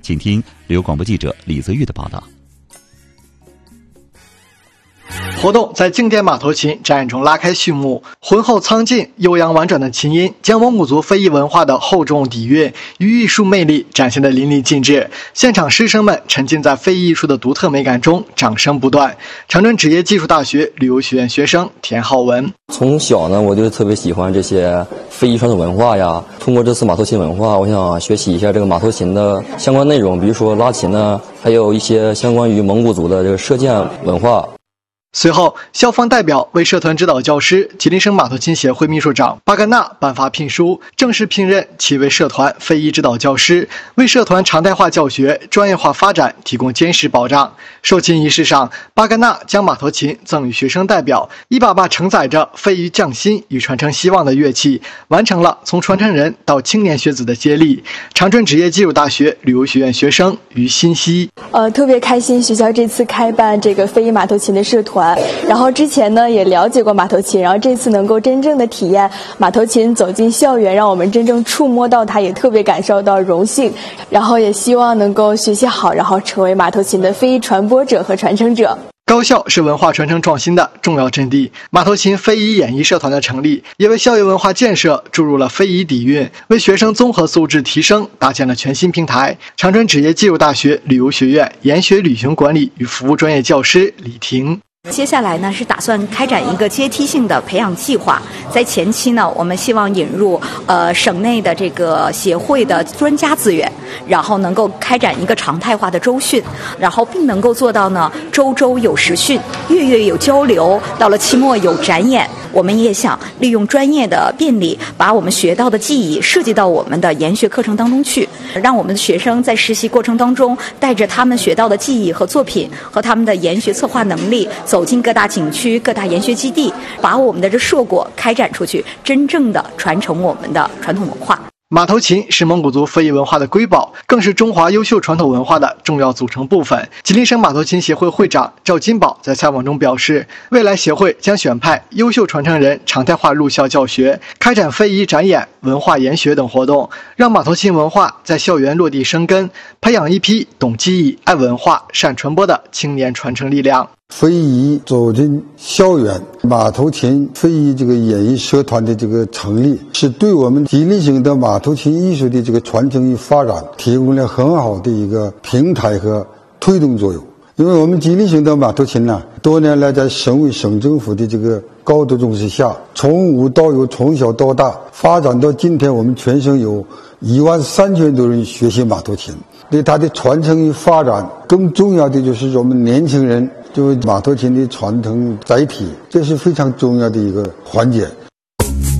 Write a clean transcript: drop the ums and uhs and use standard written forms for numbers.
请听旅游广播记者李泽玉的报道。 活动在经典马头琴展演中拉开序幕，浑厚苍劲、悠扬婉转的琴音将蒙古族非遗文化的厚重底蕴与艺术魅力展现得淋漓尽致。现场师生们沉浸在非遗艺术的独特美感中，掌声不断。长春职业技术大学旅游学院学生田浩文： 从小呢，我就特别喜欢这些非遗传统文化呀。通过这次马头琴文化，我想学习一下这个马头琴的相关内容，比如说拉琴呢，还有一些相关于蒙古族的这个射箭文化。 随后，校方代表为社团指导教师、吉林省马头琴协会秘书长巴干纳颁发聘书，正式聘任其为社团非遗指导教师，为社团常态化教学、专业化发展提供坚实保障。授琴仪式上，巴干纳将马头琴赠予学生代表，一把把承载着非遗匠心与传承希望的乐器，完成了从传承人到青年学子的接力。长春职业技术大学旅游学院学生于欣熙： 特别开心，学校这次开办这个非遗马头琴的社团。然后之前呢也了解过马头琴，然后这次能够真正的体验马头琴走进校园，让我们真正触摸到它，也特别感受到荣幸。然后也希望能够学习好，然后成为马头琴的非遗传播者和传承者。 高校是文化传承创新的重要阵地，马头琴非遗演艺社团的成立，也为校园文化建设注入了非遗底蕴，为学生综合素质提升搭建了全新平台。长春职业技术大学旅游学院研学旅行管理与服务专业教师李婷： 接下来呢是打算开展一个阶梯性的培养计划，在前期呢，我们希望引入省内的这个协会的专家资源，然后能够开展一个常态化的周训，然后并能够做到呢周周有实训，月月有交流，到了期末有展演。我们也想利用专业的便利，把我们学到的技艺设计到我们的研学课程当中去，让我们的学生在实习过程当中带着他们学到的技艺和作品和他们的研学策划能力，走进各大景区、各大研学基地，把我们的这硕果开展出去，真正的传承我们的传统文化。 马头琴是蒙古族非遗文化的瑰宝，更是中华优秀传统文化的重要组成部分。吉林省马头琴协会会长赵金宝在采访中表示，未来协会将选派优秀传承人常态化入校教学，开展非遗展演、文化研学等活动，让马头琴文化在校园落地生根，培养一批懂技艺、爱文化、善传播的青年传承力量。 非遗走进校园，马头琴非遗这个演艺社团的这个成立，是对我们吉林省的马头琴艺术的这个传承与发展提供了很好的一个平台和推动作用。因为我们吉林省的马头琴呢，多年来在省委省政府的这个高度重视下，从无到有，从小到大发展到今天，我们全省有13000多人学习马头琴。对它的传承与发展，更重要的就是我们年轻人就是马头琴的传承载体，这是非常重要的一个环节。